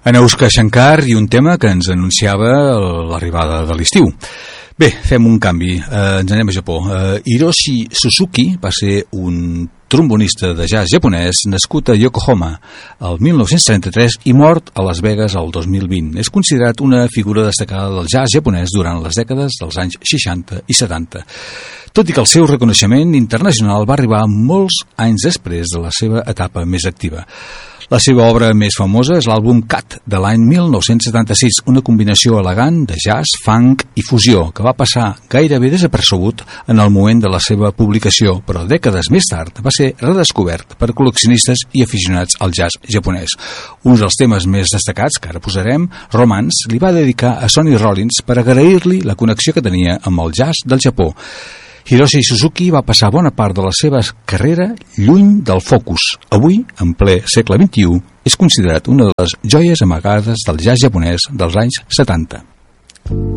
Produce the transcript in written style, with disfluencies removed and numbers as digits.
Anoushka Shankar i un tema que ens anunciava l'arribada de l'estiu. Bé, fem un canvi, ens anem a Japó. Hiroshi Suzuki va ser un trombonista de jazz japonès nascut a Yokohama el 1933 i mort a Las Vegas el 2020. És considerat una figura destacada del jazz japonès durant les dècades dels anys 60 i 70. Tot i que el seu reconeixement internacional va arribar molts anys després de la seva etapa més activa. La seva obra més famosa és l'àlbum Cat de l'any 1976, una combinació elegant de jazz, funk i fusió que va passar gairebé desapercebut en el moment de la seva publicació, però dècades més tard va ser redescobert per col·leccionistes i aficionats al jazz japonès. Un dels temes més destacats, que ara posarem, Romance, li va dedicar a Sonny Rollins per agrair-li la connexió que tenia amb el jazz del Japó. Hiroshi Suzuki va passar bona part de la seva carrera lluny del focus. Avui, en ple segle XXI, és considerat una de les joies amagades del jazz japonès dels anys 70.